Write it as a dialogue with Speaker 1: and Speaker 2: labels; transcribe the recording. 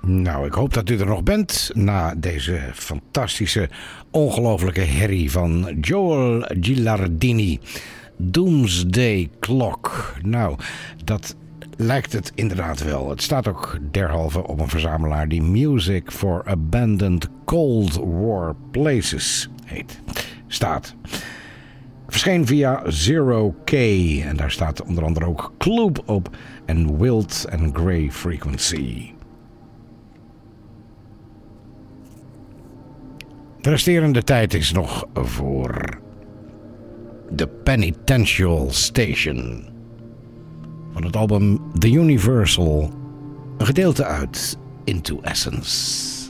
Speaker 1: Nou, ik hoop dat u er nog bent na deze fantastische, ongelofelijke herrie van Joel Gilardini. Doomsday Clock. Nou, dat lijkt het inderdaad wel. Het staat ook derhalve op een verzamelaar die Music for Abandoned Cold War Places heet. Staat. Verscheen via Zero K. En daar staat onder andere ook Kloop op en Wild and Grey Frequency. De resterende tijd is nog voor The Penitential Station. Van het album The Universal. Een gedeelte uit Into Essence.